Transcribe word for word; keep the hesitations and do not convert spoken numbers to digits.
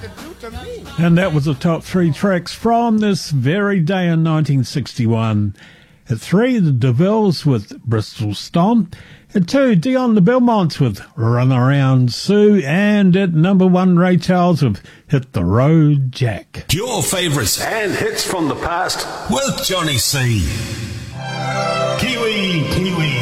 And that was the top three tracks from this very day in nineteen sixty-one. At three, the DeVilles with Bristol Stomp. At two, Dion the Belmonts with Run Around Sue. And at number one, Ray Charles with Hit the Road Jack. Your favourites and hits from the past with Johnny C. Kiwi, Kiwi.